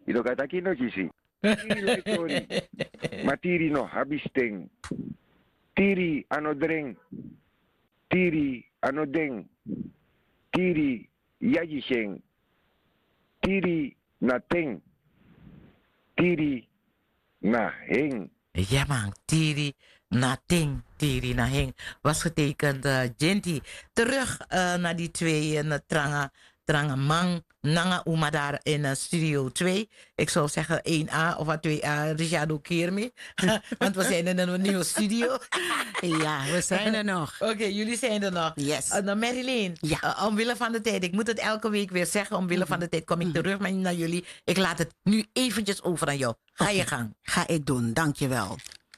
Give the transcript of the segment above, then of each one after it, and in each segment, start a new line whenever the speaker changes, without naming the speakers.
Ito kataki no kisi. Tiri loitori. Matiri no habisteng. Tiri ano dreng. Tiri ano deng. Tiri yajisheng. Tiri nateng. Tiri na heng.
Ja man, Tiri Nating, Tiri Nahing was getekend Genti. Terug naar die twee en Tranga Mang, Nanga Uma daar in Studio 2. Ik zou zeggen 1A of 2A, Richard ook keer mee. Want we zijn in een nieuwe studio.
Ja, we zijn er nog.
Oké, jullie zijn er nog.
Yes.
Marilyn,
Ja.
omwille van de tijd, ik moet het elke week weer zeggen, omwille van de tijd kom ik terug naar jullie. Ik laat het nu eventjes over aan jou. Ga je gang.
Ga ik doen, dankjewel.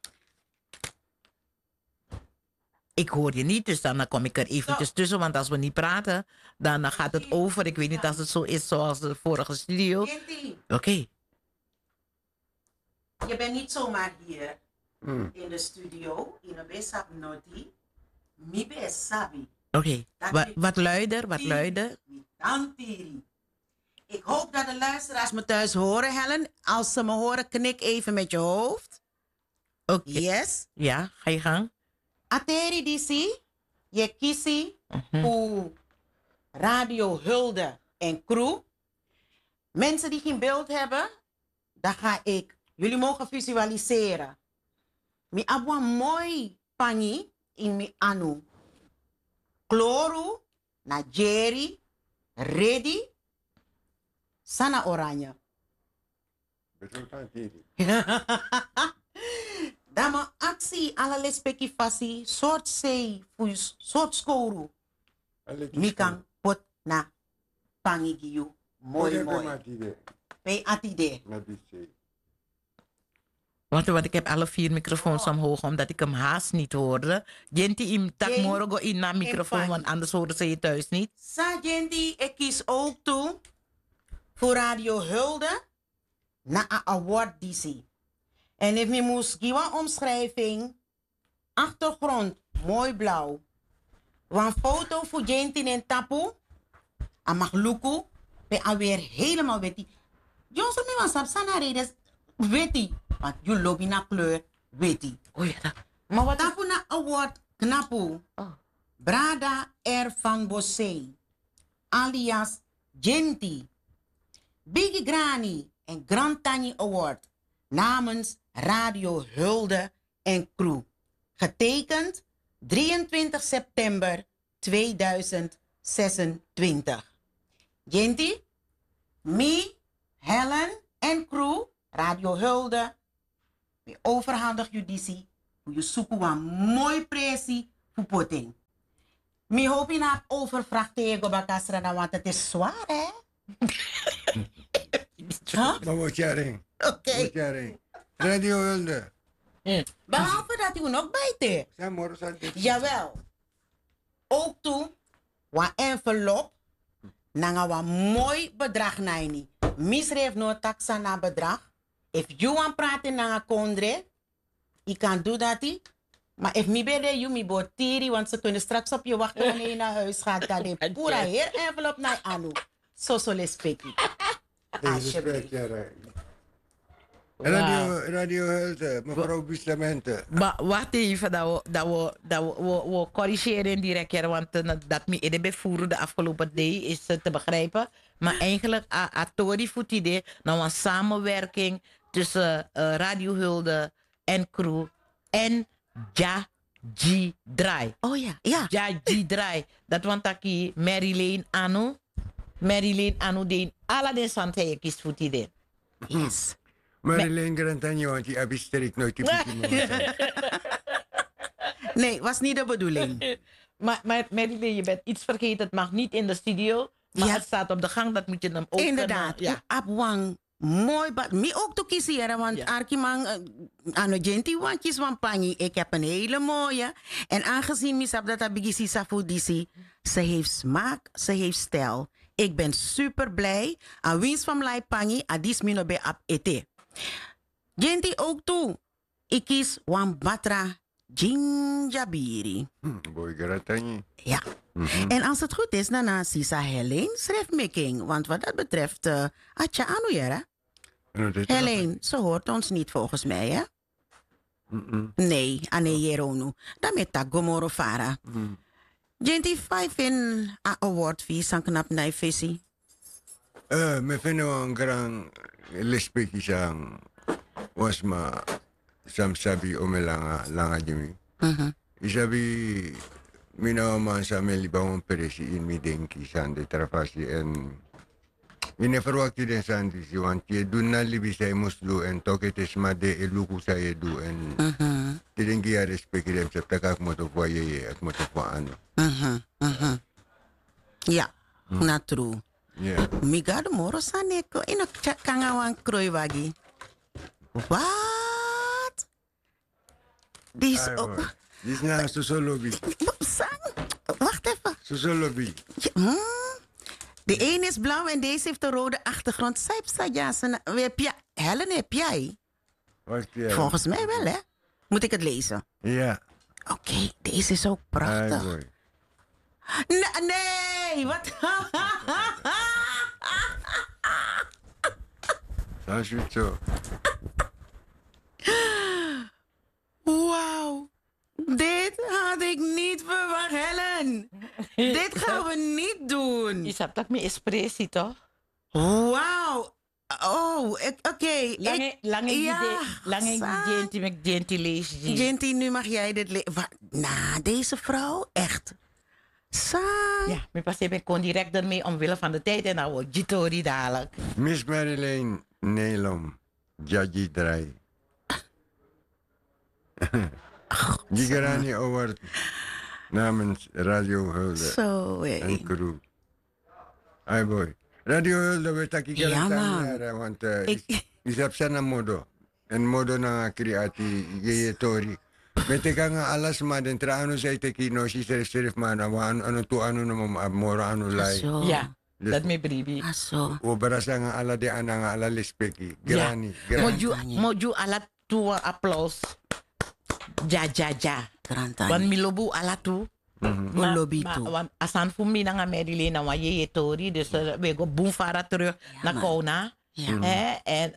Ik hoor je niet, dus dan kom ik er eventjes tussen. Want als we niet praten, dan gaat het over. Ik weet niet als het zo is zoals de vorige studio. Oké.
Je bent niet zomaar hier in de studio. In de Besap Noti. Mi Besabi.
Oké. Wat luider, wat luider.
Tantiri. Ik hoop dat de luisteraars me thuis horen, Helen. Als ze me horen, knik even met je hoofd.
Oké.
Yes.
Ja, ga je gang.
Ateri disi, je kiesie voor Radio Hulde en Crew. Mensen die geen beeld hebben, dan ga ik. Jullie mogen visualiseren. Mi abwa mooi pani in mi anu. Kloru, na Jerry, ready, sana oranje. Dama actie ala lespeki fasi soort sei fus soort skoru. Mikan pot na pangi giu mooi mooi. Pe atide.
Want ik heb alle 4 microfoons omhoog, omdat ik hem haast niet hoorde. Genti im tak morgen in na microfoon, want anders horen ze je thuis niet.
Sa Genti, ik kies ook toe voor Radio Hulde na een award DC. En if me moest geven omschrijving, achtergrond mooi blauw. Een foto voor Genti en Tapu, en Magluku, ben alweer helemaal wit. Jongens, me was op sanare, dus wit. Want je loopt in kleur, weet je.
Oh ja,
Maar wat daarvoor na award knapu. Brada R. van Bossé, alias Genti. Biggie Granny en Grand Tani Award namens Radio Hulde en Crew. Getekend 23 september 2026. Genti, me, Helen en Crew, Radio Hulde. We overhandig judici. Je zoeken een mooi presie voor poting. Mi hoop je na overvracht tegen bakasra, want het is zwaar, hè?
Maar wat jij
Oké.
Radio Hulde.
Behalve dat u nog bijt. Jawel. Ook toe, een envelop, na een mooi bedrag naini. Misreef no taxa na bedrag. If you want praten na een kondre, je kan doen dat. Maar if mi bede you mi botiri, want ze kunnen straks op je wachten wanneer je naar huis gaat. Dat de pura heer envelop naar anu. Zo le speki. Alsjeblieft.
Radio Hulde, mevrouw Bustamante.
Wacht even, we corrigeren direct, ja, want dat me in de bevoeren de afgelopen day is te begrijpen. Maar eigenlijk, Atori voet idee, nou een samenwerking tussen Radio Hulde en Crew en Ja G Draai.
Oh ja, ja.
Ja G Draai. Dat want aki Marilyn Anu. Marilyn Anu deen alle de sante kiest voet idee.
Yes.
Marilyn Grantagno, want die abister ik nooit.
Nee, was niet de bedoeling.
Maar Marilyn, je bent iets vergeten. Het mag niet in de studio. Maar
Ja.
het staat op de gang, dat moet je hem ook
Inderdaad.
Ja.
Abwang mooi bad. Mi ook to kiezen, want
Ja.
Arkimang ano Genti want kies van Pangi. Ik heb een hele mooie. En aangezien misap dat abigisi safudisi, ze heeft smaak, ze heeft stijl. Ik ben super blij. Aan winst van Lai Pangi, adis mino be ab ete. Genti ook toe. Ik kies wan batra Jinjabiri.
Boy Grantagno.
Ja. En als het goed is, dan Sisa Helene schrijfmaking. Want wat dat betreft, atja anu jera. Helene, ze hoort ons niet volgens mij, hè? Nee, ane Jeronu. Dan met tak gomoro fara. Genti 5 in a award fee sang knap na visie.
Me vind een gran lespeki sang was ma sam sabi langa jimi. Isabi mina man sa meli bawon peresi in mi denki san de trafasi en ine verwakti den san di si want je doen na libi say musdu en toketes ma de eluku say du en tidengi ya respecti dem sa takak moto po ye ak moto po ano.
Ja, na true.
Yeah.
Migado moro saneko ino kangawan kroy wagi. Wat? Die is ook...
Die is naar Susolobi.
Wacht even.
Susolobi.
De een is blauw en deze heeft een rode achtergrond. Helen, heb jij? Volgens mij wel, hè? Moet ik het lezen?
Ja.
Oké, deze is ook prachtig. Nee, wat?
Dat is goed zo.
Wauw. Dit had ik niet verwacht, Helen. Dit gaan we niet doen.
Je snapt dat me espressie, toch?
Wauw. Oh, oké.
Lange Genti met Genti lees.
Genti, nu mag jij dit lezen. Nou, deze vrouw, echt.
Ja, mijn pas ik kon direct ermee omwille van de tijd en dan wordt Gitori dadelijk.
Miss Marilyn Nelom, Jaji Drai. Die Garani Award namens Radio Hulde.
Zo,
en crew. Ay boy. Radio Hulde, we taki
ja,
want isap sana modo. En modo na kreati ye tori. Mete ka nga alas ma den tra ano sa iteki no si serif man ano to ano na moro ano lai.
Ja, dat me bribi.
Aso.
O barasa nga ala de ana nga ala lespeki. Grani.
Moju ala tua applaus. Ja. Wan milobu ala tu.
Lobby toe.
Want asan voor mij naar Marilyn na je tori, dus we go boem vara terug naar Kona. En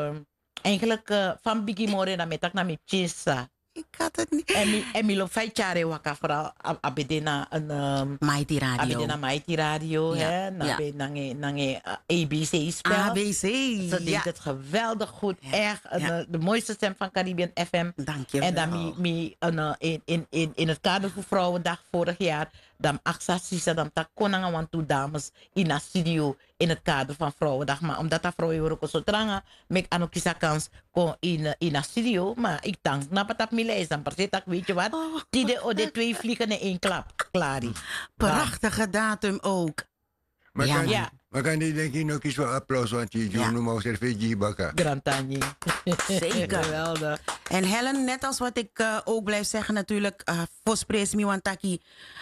eigenlijk van Biggie More naar metak naar mijn chisa.
Ik had het niet.
En mi lo fai chare waka vooral abedena een
Mighty Radio.
Abedena Mighty Radio, hè, nange ABC spel.
ABC.
Ze deed het geweldig goed, echt de mooiste stem van Caribbean FM.
Dank je
en dan in het kader voor Vrouwendag vorig jaar, dan Aksasisa dan tak konanga want toe dames in een studio in het kader van Vrouwendag, maar omdat dat vrouwen ook zo tranga, mek ano kisa kans kon in een studio, maar ik dank na patap mileis dan precies weet je wat, de twee vliegen in één klap, klaar.
Prachtige datum ook.
Maar kan die denk ik nog eens wel applaus, want je noemt maar serveetje baka.
Grantani.
Zeker.
Geweldig.
En Helen, net als wat ik ook blijf zeggen natuurlijk, voor Spresmi Wantaki,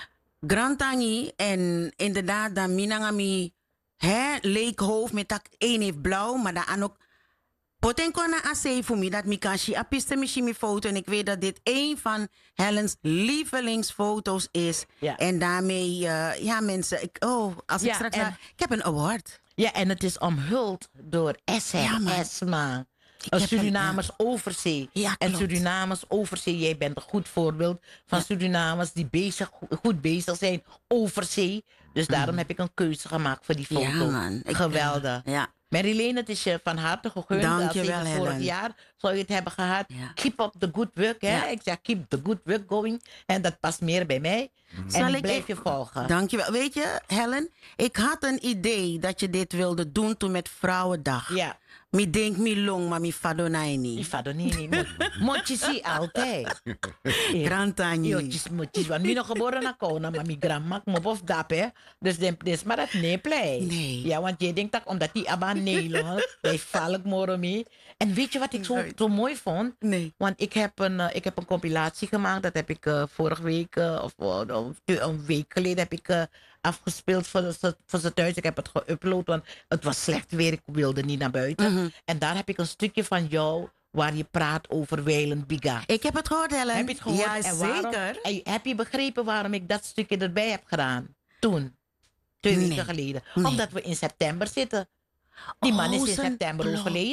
Grantani en inderdaad dan Minangami, leekhoofd met tak één heeft blauw, maar dan ook Potenkona AC voor mij dat Mikashi apiste mi foto en ik weet dat dit een van Helen's lievelingsfoto's is. Ja. En daarmee, mensen, ik straks ik heb een award.
Ja, en het is omhuld door SRS, man. Surinamers Overzee.
Ja,
en Surinamers Overzee, jij bent een goed voorbeeld van Surinamers die goed bezig zijn overzee. Dus daarom heb ik een keuze gemaakt voor die foto.
Ja, man.
Geweldig. Marilyn, het is je van harte gegund.
Dank je wel,
vorig jaar zou je het hebben gehad. Ja. Keep up the good work. Hè? Ik zeg, keep the good work going. En dat past meer bij mij. En ik blijf je volgen.
Dank je wel. Weet je, Helen, ik had een idee dat je dit wilde doen toen met Vrouwendag.
Ja.
Mi denk mi long, maar mi fadonai
Mi fadonini. Moet je zien altijd.
Grantani.
Want mi nog geboren na Kona, maar mi grandma kom op dap, hè. Dus is maar dat nee play.
Nee.
Ja, want je denkt dat omdat die abba Nederland, bij valk moro mee. En weet je wat ik zo mooi vond?
Nee.
Want ik heb een compilatie gemaakt. Dat heb ik vorige week, of een week geleden, heb ik afgespeeld voor ze thuis. Ik heb het geüpload, want het was slecht weer. Ik wilde niet naar buiten. En daar heb ik een stukje van jou waar je praat over Weiland Biga.
Ik heb het gehoord, Helen.
Heb je het gehoord?
Ja, zeker.
Heb je begrepen waarom ik dat stukje erbij heb gedaan? Toen. 2 weken geleden.
Nee.
Omdat we in september zitten. Die man is in september overleden.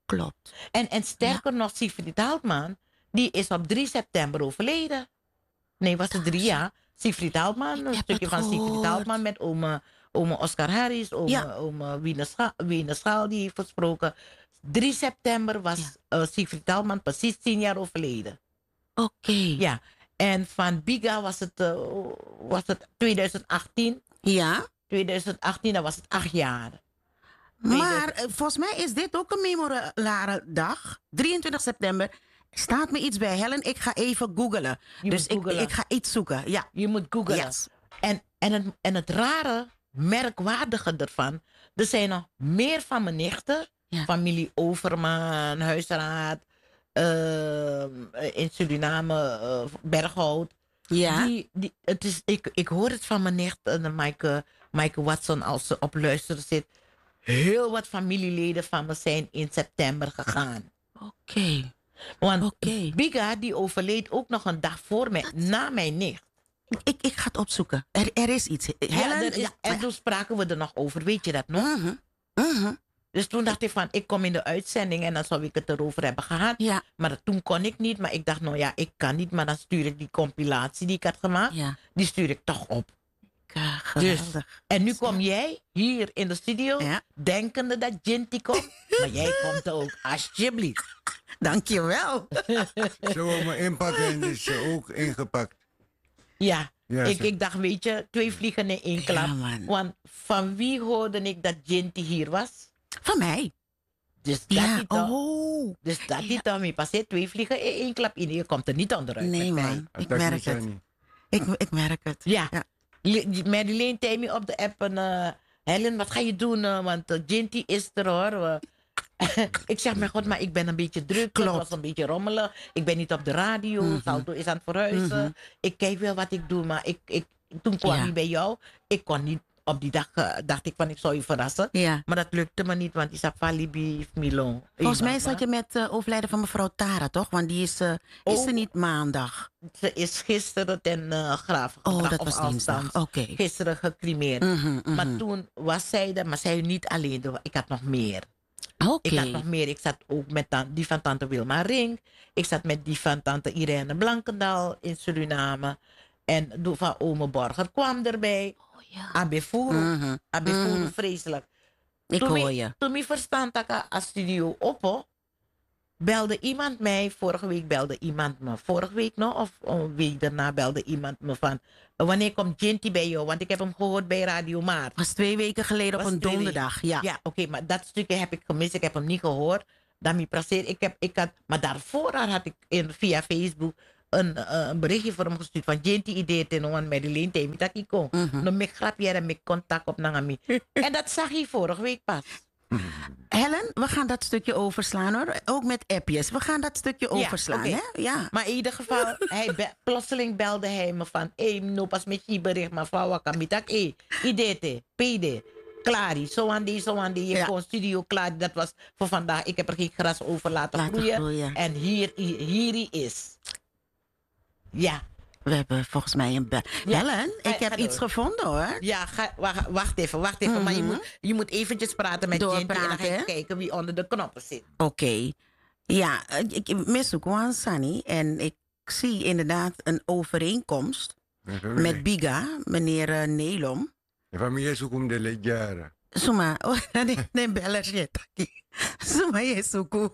Klopt.
En sterker nog, Siegfried Haltman, die is op 3 september overleden. Nee, was het 3 jaar? Siegfried Haltman, een stukje van Siegfried Haltman met ome Oscar Harris, ome Wiener Schaal, die heeft gesproken. 3 september was Siegfried Haltman precies 10 jaar overleden.
Oké.
Ja, en van Biga was het 2018.
Ja.
2018, dan was het 8 jaar.
Maar volgens mij is dit ook een memorabele dag. 23 september. Staat me iets bij, Helen? Ik ga even googlen. Dus ik ga iets zoeken. Ja.
Je moet googlen.
Yes.
En het rare, merkwaardige ervan, er zijn nog meer van mijn nichten, familie Overman, Huisraad, in Suriname, Berghout.
Ja.
Ik hoor het van mijn nicht, Maaike Watson, als ze op luisteren zit. Heel wat familieleden van me zijn in september gegaan.
Oké.
Want Biga, die overleed ook nog een dag voor mij, na mijn nicht.
Ik ga het opzoeken. Er is iets. Helen,
en toen spraken we er nog over, weet je dat nog? Dus toen dacht ik van, ik kom in de uitzending en dan zou ik het erover hebben gehad.
Ja.
Maar toen kon ik niet. Maar ik dacht, nou ja, ik kan niet. Maar dan stuur ik die compilatie die ik had gemaakt. Die stuur ik toch op. Dus, en nu kom jij hier in de studio, denkende dat Jinty komt. Maar jij komt ook, alsjeblieft.
Dankjewel.
Zullen we maar inpakken en dit is ook ingepakt.
Ja, ik dacht, weet je, 2 vliegen in 1 klap.
Ja,
want van wie hoorde ik dat Jinty hier was?
Van mij.
Dus dat niet toch? Dus dat niet toch? Je passeert 2 vliegen in 1 klap in. Je komt er niet onderuit.
Nee, man. Ik merk het. Ik merk het.
Ja. Madeleine zei me op de app Helen, wat ga je doen? Want Jinty is er hoor. Ik zeg, mijn god, maar ik ben een beetje druk. Het was een beetje rommelig. Ik ben niet op de radio. Salto is aan het verhuizen. Ik kijk wel wat ik doe, maar toen kwam hij bij jou. Ik kon niet. Op die dag dacht ik van, ik zou je verrassen.
Ja. Maar
dat lukte me niet, want die zat Falibi Milon.
Volgens mij zat je met overlijden van mevrouw Tara, toch? Want die is er niet maandag.
Ze is gisteren ten graaf gebracht.
Oh, dat was dinsdag. Oké.
Gisteren gecremeerd. Maar toen was zij er, maar zij niet alleen. Ik had nog meer.
Oké.
Ik had nog meer. Ik zat ook met die van tante Wilma Ring. Ik zat met die van tante Irene Blankendal in Suriname. En van ome Borger kwam erbij. Abefuru. Abefuru, vreselijk.
Ik hoor je.
Toen ik verstand dat ik als studio op, belde iemand mij. Vorige week belde iemand me. Vorige week nog, of een week daarna belde iemand me van, wanneer komt Jinty bij jou? Want ik heb hem gehoord bij Radio Maart.
Was 2 weken geleden op een donderdag. Ja,
oké, maar dat stukje heb ik gemist. Ik heb hem niet gehoord. Maar daarvoor had ik via Facebook een berichtje voor hem gestuurd van Jinty idee ten Madeleine Temi dat ik kom. Dan ik grap je en met contact op Nangami. En dat zag hij vorige week pas.
Helen, we gaan dat stukje overslaan hoor. Ook met appjes. We gaan dat stukje overslaan.
Okay.
Hè? Ja.
Maar in ieder geval, plotseling belde hij me van, no pas met je bericht, maar van wakamitak, idee, PD. Klari, zo aan die, je gewoon studio klaar. Dat was voor vandaag. Ik heb er geen gras over laten groeien. En hier hij is. Ja.
We hebben volgens mij een Helen, ik heb iets gevonden hoor.
Ja, wacht even. Maar je moet eventjes praten met Jinty en dan ga je kijken wie onder de knoppen zit.
Oké. Ja, ik mis ook Juan Sani en ik zie inderdaad een overeenkomst met Biga, meneer Nelom.
Familie Sukum de Lejara.
Suma, nee, bellen shit. Suma Jesuku.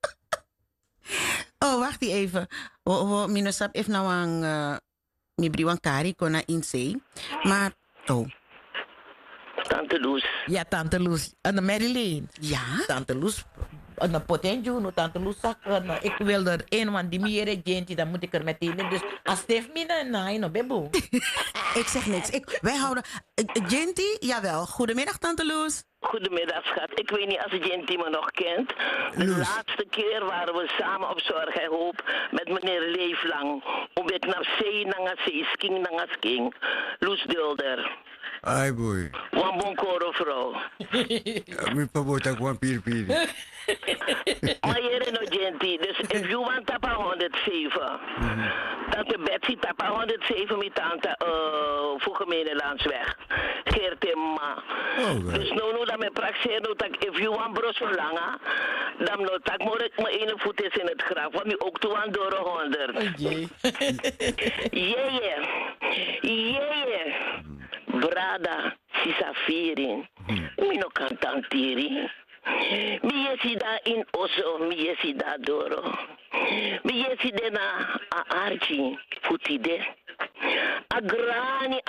Oh, wacht even. Minusap heeft nou een mibriwan kari kona inse. Maar,
Tante Loes.
Ja, Tante Loes. En Marilyn.
Ja?
Tante Loes. En potentje, Tante Loes zag. Ik wil er een, want die meer Jinty, dan moet ik er meteen in. Dus als Stef no bebo.
Ik zeg niks. Wij houden... Jinty, jawel. Goedemiddag, Tante Loes.
Goedemiddag, schat. Ik weet niet als Jinty me nog kent. De laatste keer waren we samen op Zorg en Hoop met meneer Leeflang. Om het naar zee, naar zee, sking. Loes Dulder.
Ai, boy.
Wan bonkoro vrouw.
Mijn papa wordt ook een piri.
Maar hier no Jinty. Dus if you want tapa 107. Tante Betsy tapa 107 met tante voor gemeenelandsweg. Geertima. Dus nou dat mijn praxeer nou dat if you want bro zo lang, dan nou dat moet ik mijn ene voet is in het graf, want nu ook toe aan door 100. Jee. Brada, Sisafirin. Mino cantantiri. Mi yesida in oso, mi yesida doro. Mi yesida na a archi, futide. Agrani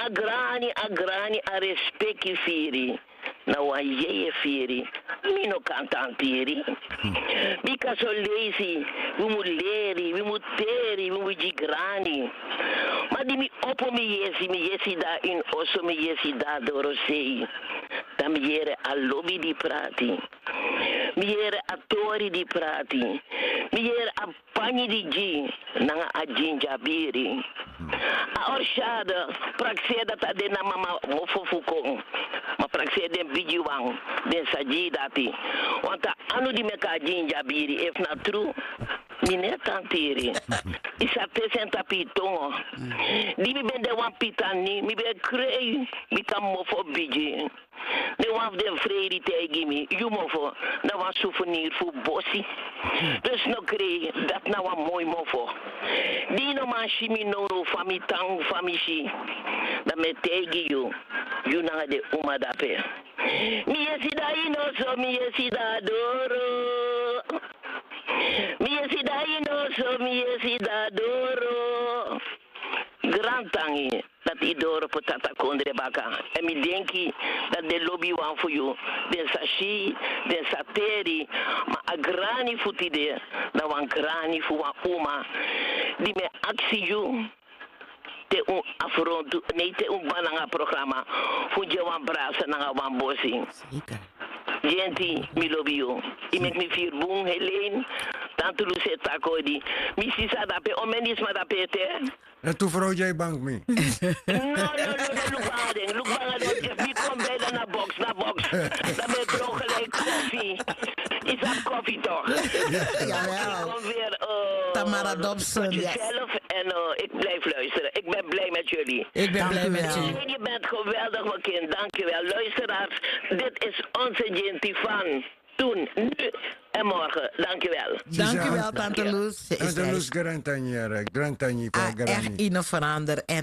a respecti firi. Na wa yeye firi. Mino cantantiri. Bika so lazy, we moet leri, we moet teri, we moet jigrani. Maar die mi opo mi yesi da in oso mi yesi da doro sei. Dan mi yere a lobby di prati. Mi yere a tori di prati. Mi yere a pani di gi. Nanga a jinjabiri. A orshada, praxeda ta de na mama mofofukong. Ma praxeda bijiwang, den saji dati. Want a anu di meka jinjabiri, if not true. Mine tantiri. Isa presenta pitongo. Di mi ben de wan pitani, mi ben krei, mi kam mofo biji. De wan de vredi tegen mi, you mofo, na wan souvenir voor bossi. Dus no krei, dat na wan mooi mofo. Di no man shimi noro fami tang fami shi. Da me tegen you na de umadape. Mi yesida inoso, mi yesida doro. Mi yesida inoso, mi yesida doro. Grantangi, dat I doro potata kondre baka. En mi denki dat de lobby wan voor you. Den sashi, den sateri. Maar a grani futide, dat wan grani voor wan oma. Die me actie you. Te un afrontu, nee te un bananga programma. Funje wan brasa nanga wan bossing. Genti, mi lobby you. I mek mi vier boom, Helene. Tanto Luce Takodi. Mi si sa dape, o menis ma dape te.
En toen vrouw jij bank mee.
No, look bang, if mi kom bij na box. Dan ben ik ook gelijk koffie. Is dat koffie toch?
Jawel.
Ik kom weer,
Tamara Dobson, yes.
Zelf en ik blijf luisteren. Ik ben blij met jullie.
Ik ben blij met u.
Je bent geweldig, mijn kind. Dankjewel. Luisteraars, dit is onze Jinty van toen, nu en morgen. Dankjewel.
Dankjewel, Tante Loes.
Tante Loes Grantani
echt in verander. En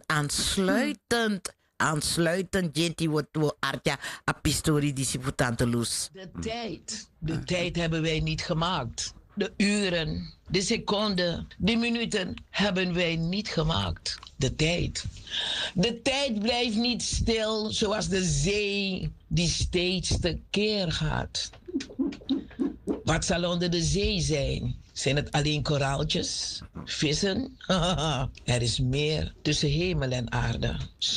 aansluitend, Jinty wordt Artja a pistori die Tante Loes.
De tijd hebben wij niet gemaakt. De uren, de seconden, de minuten hebben wij niet gemaakt. De tijd blijft niet stil zoals de zee die steeds tekeer gaat. Wat zal onder de zee zijn? Zijn het alleen koraaltjes? Vissen? Er is meer tussen hemel en aarde.